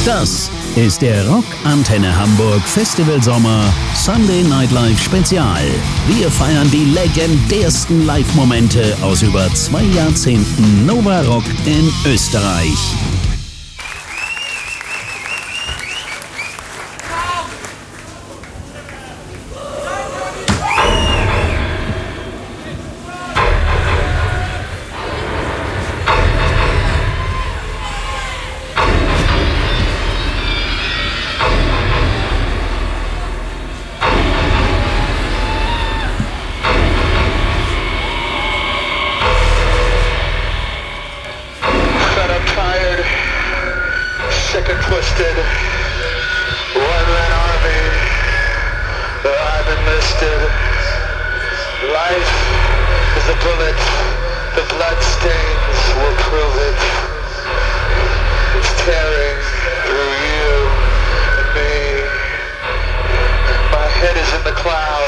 Das ist der Rock Antenne Hamburg Festival Sommer Sunday Night Live Spezial. Wir feiern die legendärsten Live-Momente aus über 2 Jahrzehnten Nova Rock in Österreich. Twisted, one-man army, I've enlisted. Life is a bullet, the blood stains will prove it. It's tearing through you and me. My head is in the clouds.